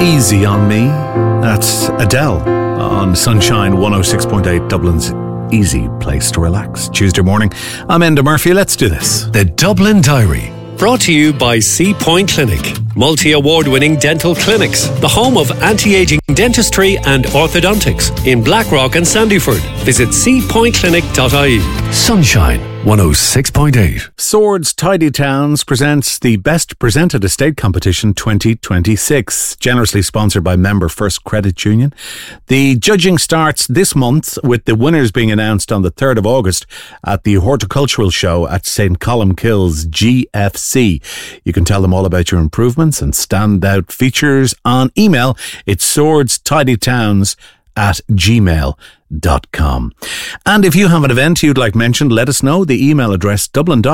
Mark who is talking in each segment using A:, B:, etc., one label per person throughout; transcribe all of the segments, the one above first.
A: Easy on Me. That's Adele on Sunshine 106.8, Dublin's easy place to relax. Tuesday morning, I'm Enda Murphy. Let's do this.
B: The Dublin Diary. Brought to you by Sea Point Clinic. Multi-award-winning dental clinics. The home of anti-aging dentistry and orthodontics in Blackrock and Sandyford. Visit seapointclinic.ie. Sunshine 106.8.
A: Swords Tidy Towns presents the Best Presented Estate Competition 2026, generously sponsored by Member First Credit Union. The judging starts this month, with the winners being announced on the 3rd of August at the Horticultural Show at St. Columkille's GFC. You can tell them all about your improvements and standout features on email. It's swordstidytowns@gmail.com. And if you have an event you'd like mentioned, let us know. The email address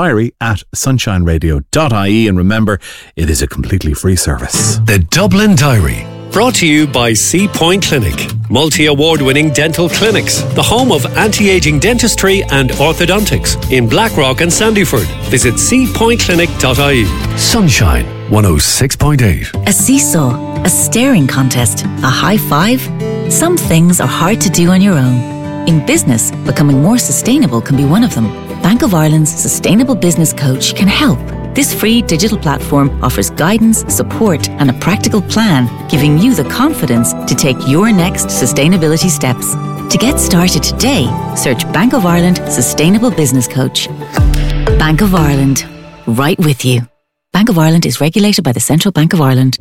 A: dublindiary@sunshineradio.ie. And remember, it is a completely free service.
B: The Dublin Diary. Brought to you by Sea Point Clinic. Multi-award-winning dental clinics. The home of anti-aging dentistry and orthodontics in Blackrock and Sandyford. Visit seapointclinic.ie. Sunshine 106.8.
C: A seesaw, a staring contest, a high five. Some things are hard to do on your own. In business, becoming more sustainable can be one of them. Bank of Ireland's Sustainable Business Coach can help. This free digital platform offers guidance, support and a practical plan, giving you the confidence to take your next sustainability steps. To get started today, search Bank of Ireland Sustainable Business Coach. Bank of Ireland, right with you. Bank of Ireland is regulated by the Central Bank of Ireland.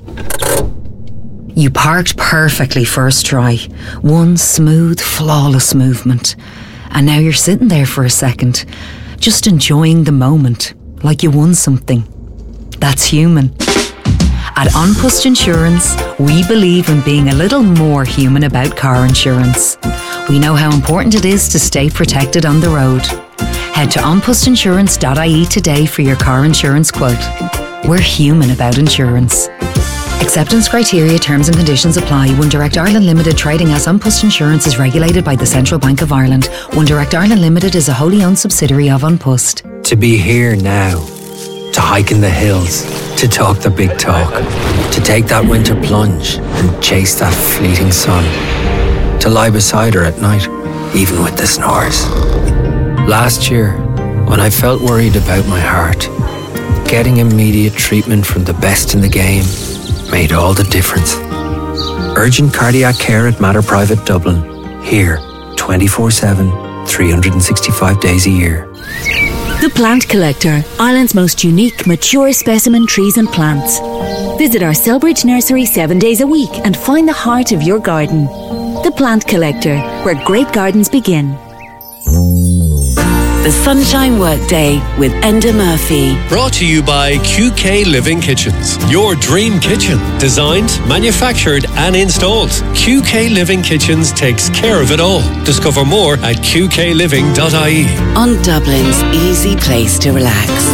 D: You parked perfectly first try. One smooth, flawless movement. And now you're sitting there for a second, just enjoying the moment, like you won something. That's human. At An Post Insurance, we believe in being a little more human about car insurance. We know how important it is to stay protected on the road. Head to onpostinsurance.ie today for your car insurance quote. We're human about insurance. Acceptance criteria, terms and conditions apply. One Direct Ireland Limited, trading as An Post Insurance, is regulated by the Central Bank of Ireland. One Direct Ireland Limited is a wholly owned subsidiary of An Post.
E: To be here now, to hike in the hills, to talk the big talk, to take that winter plunge and chase that fleeting sun, to lie beside her at night, even with the snores. Last year, when I felt worried about my heart, getting immediate treatment from the best in the game made all the difference. Urgent cardiac care at Mater Private Dublin. Here, 24/7, 365 days a year.
F: The Plant Collector, Ireland's most unique, mature specimen trees and plants. Visit our Selbridge nursery 7 days a week and find the heart of your garden. The Plant Collector, where great gardens begin.
G: The Sunshine Workday with Enda Murphy.
B: Brought to you by QK Living Kitchens. Your dream kitchen. Designed, manufactured and installed. QK Living Kitchens takes care of it all. Discover more at qkliving.ie.
G: On Dublin's easy place to relax.